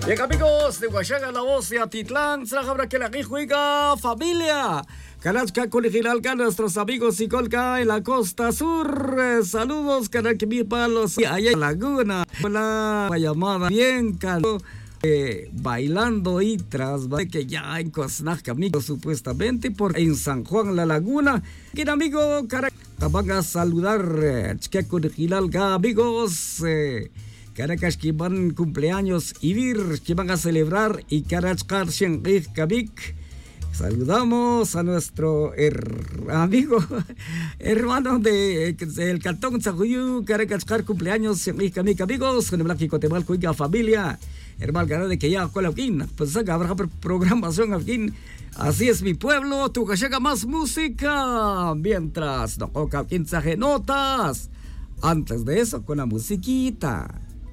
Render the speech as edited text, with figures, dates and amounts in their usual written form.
Bien, amigos de Huachaga, la voz de Atitlán, Tzlajabra que la juega familia. Canachca Colijiralca, nuestros amigos y Colca en la costa sur. Saludos, Canaquimipalos, allá en Laguna. La llamada bien calor. Bailando y tras que ya en Coznaca, amigos, supuestamente en San Juan la Laguna. Bien, amigo, van a saludar Chicacolijiralca, amigos. Caracas que van cumpleaños y que van a celebrar y Carachcar Shenrik Kabik. Saludamos a nuestro amigo, hermano del Cantón Tzajuyú, Caracachcar cumpleaños Shenrik Kabik, amigos, con el Blanco y Cotemal, cuiga familia, hermano, de que ya con la fin, pues habrá programación aquí. Así es mi pueblo, tu llega más música, mientras no toca 15 notas. Antes de eso, con la musiquita.